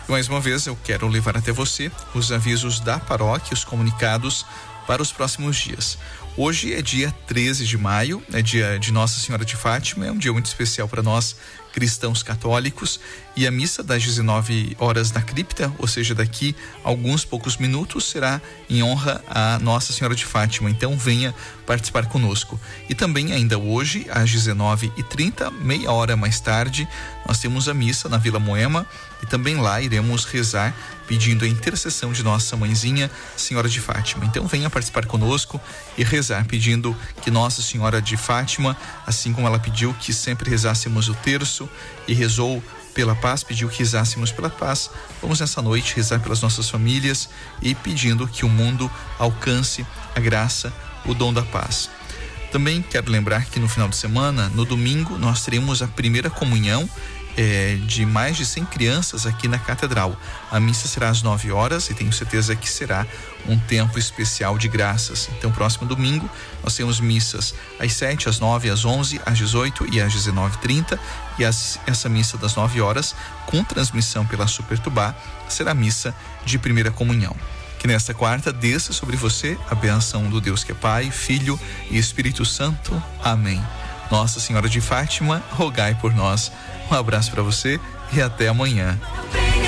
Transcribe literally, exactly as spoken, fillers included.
E mais uma vez eu quero levar até você os avisos da paróquia, os comunicados para os próximos dias. Hoje é dia treze de maio, é dia de Nossa Senhora de Fátima, é um dia muito especial para nós cristãos católicos, e a missa das dezenove horas na cripta, ou seja, daqui a alguns poucos minutos, será em honra a Nossa Senhora de Fátima. Então venha participar conosco. E também ainda hoje, às dezenove e trinta, meia hora mais tarde, nós temos a missa na Vila Moema, e também lá iremos rezar pedindo a intercessão de nossa mãezinha, Senhora de Fátima. Então venha participar conosco e rezar pedindo que Nossa Senhora de Fátima, assim como ela pediu que sempre rezássemos o terço e rezou pela paz, pediu que rezássemos pela paz, vamos nessa noite rezar pelas nossas famílias e pedindo que o mundo alcance a graça, o dom da paz. Também quero lembrar que no final de semana, no domingo, nós teremos a primeira comunhão É, de mais de cem crianças aqui na Catedral. A missa será às nove horas e tenho certeza que será um tempo especial de graças. Então, próximo domingo, nós temos missas às sete, às nove, às onze, às dezoito e às dezenove e trinta, e as, essa missa das nove horas, com transmissão pela Super Tubá, será missa de primeira comunhão. Que nesta quarta desça sobre você a bênção do Deus que é Pai, Filho e Espírito Santo. Amém. Nossa Senhora de Fátima, rogai por nós. Um abraço para você e até amanhã.